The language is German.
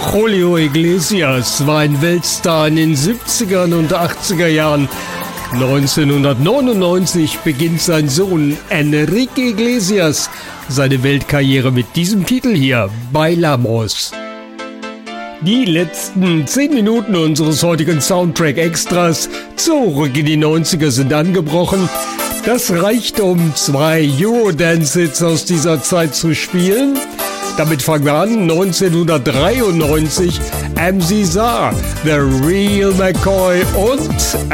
Julio Iglesias war ein Weltstar in den 70er und 80er Jahren. 1999 beginnt sein Sohn Enrique Iglesias seine Weltkarriere mit diesem Titel hier, Bailamos. Die letzten 10 Minuten unseres heutigen Soundtrack-Extras zurück in die 90er sind angebrochen. Das reicht, um 2 Eurodance-Hits aus dieser Zeit zu spielen. Damit fangen wir an, 1993, MC Zar, The Real McCoy und